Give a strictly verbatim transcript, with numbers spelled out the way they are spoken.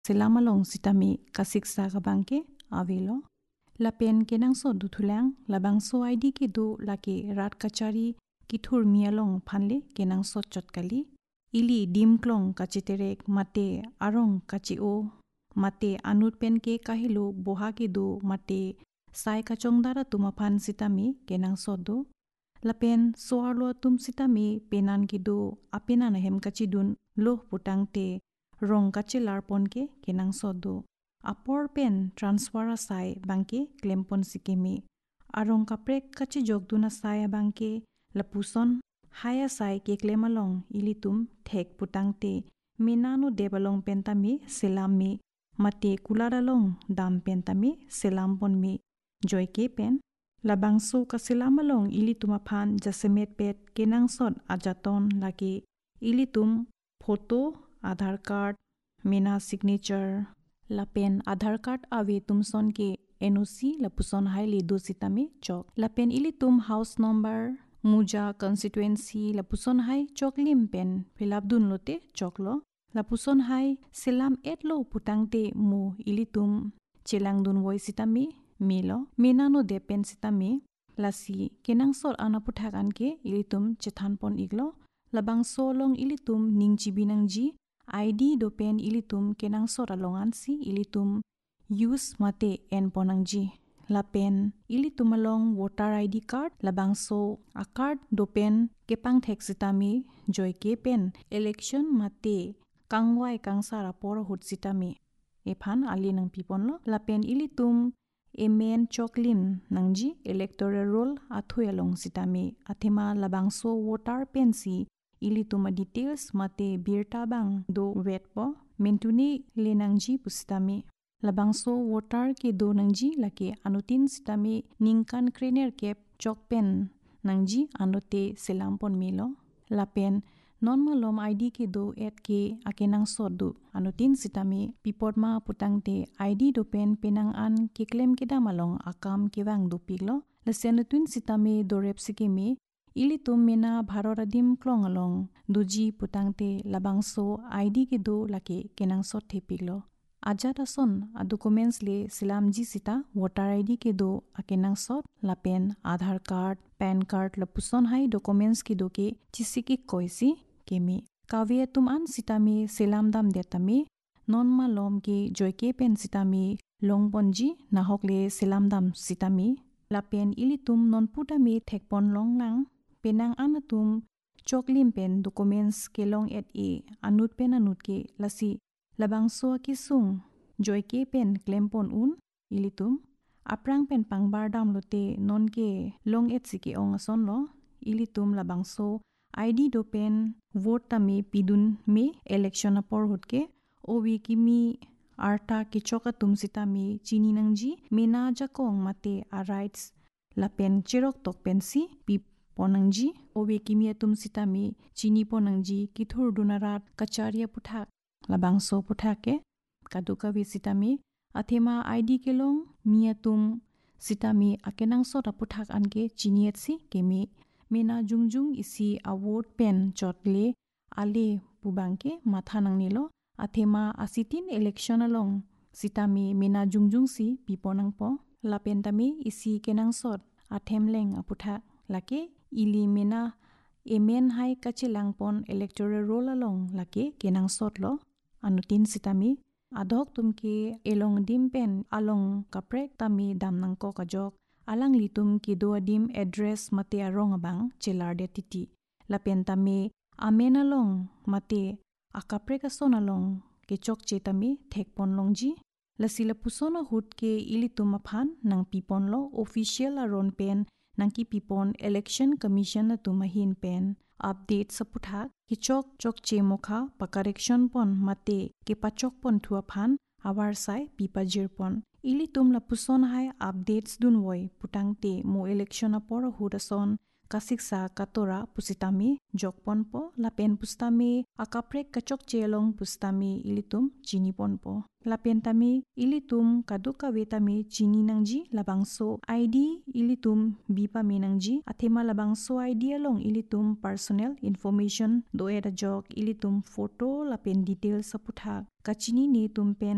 selamalong sitami kasiksa kabangke avilo lapen kenang so duthulang labang so id ki du laki rat kachari kithur mialong phanle kenang so chotkali ili dimklong kachiterek mate arong kachio mate anut pen ke kahilu boha ki du mate sai kachongdara tumaphan sitami kenang so du lapen soarlo tum sitami penan ki du apena na hem kachidun loh putangte rong kachilar ponke kenang so du apor pen transfer sai bangke klempon sikemi arong kaprek kachi jogduna sai bangke lapuson haya sai ke klemalong ilitum thek putangte menanu debalong pentami selami mate kularalong dam pentami selampon mi joyke pen labangso kasilamalong ilituma phan jasemet pet kenang sot ajaton laki ilitum photo aadhar card mena signature lapen aadhar card ave tumson ke noc lapuson haile do sitame chok lapen ilitum house number muja constituency lapuson hai choklim pen filap dun lote choklo lapuson hai selam etlo putangte mu ilitum chelang dun voi sitame milo menano depen sitame lasi kenang sor ana puthakan ke ilitum chethanpon iglo labang solong ilitum ningchibinangji id dopen ilitum kenang sor alongan si ilitum use mate en ponangji lapen ilitum along voter id card labang so a card dopen kepang thek sitami joy ke pen election mate kangwai kangsara por hut sitami ephan ali nang pipon lo lapen ilitum emen choklim nangji electoral roll athuelong sitami athema labangso voter pensi ilituma details mate birta bang do wetpo mentuni lenangji pustami labangso voter ke do nangji lake anutin sitami ningkan krener kep chokpen nangji anote selampon milo lapen non-malom id ke do et ke akenang sodu anutin sitami pipotma putangte id do pen penang an ke claim ke damalong akam kewang do piglo lesenutun sitami do rep sikimi ilitum mena bharoradim klongalong duji putangte labangso id ke do lake kenang sot thepiglo ajata son a documents le silamji sita voter id ke do akenang sot lapen aadhar card pan card lapuson hai documents ki do ke chisiki koisi kemi kawe tum an sitami selamdam detami non malom ki joyke pen sitami longponji nahokle selamdam sitami lapen ilitum non putami thekpon longnang penang anatum choklim pen documents ke long et e anut pen anut ke lasi labangso ki sung joyke pen klempon un ilitum aprang pen pangbardam lote non ke long et sike ong ason lo ilitum labangso id do pen vote tami pidun me election apor hutke owi kimi arta ke choka tum sitami chini nangji mena jakong mate a rights lapen cherok tok pensi pi ponangji owi kimi atum sitami chini ponangji kithur dunarat kacharia puthak labangso puthake kaduka wi sitami athema id kelong miatum sitami akenang sota puthak anke chiniet si kemi mena jungjung isi award pen chotle ale pubangke matha nangnilo athema asitin election along sitami mena jungjung si piponang po lapentami isi kenang sot athemleng aputha lake ili mena emen hai kachilangpon electoral roll along lake kenang sot lo anutin sitami adok tumki elong dimpen along kaprek tami damnang ko kajok alang litum ki do adim address mate arong abang chelar de titi lapen tami amenalong mate akaprek asonalong ke chok chetami thekpon longji lasila pusono hut ke ilitum aphan nang pipon lo official aron pen nangki pipon election commission na tumahin pen update saputha ki chok chok che mokha pa correction pon mate ke pachok pon thua phan awar sai pipa jirpon ili tumla puson hai updates dun woi putangte mo election apor hudason kasiksa katora pusitami jokpon po lapen pustami akaprek kachok chelong pustami ilitum chinipon po lapen tami ilitum kaduka wetami chini nangji labangso id ilitum bipa menangji athema labangso id along ilitum personal information do era jok ilitum photo lapen details saputha kachini ni tumpen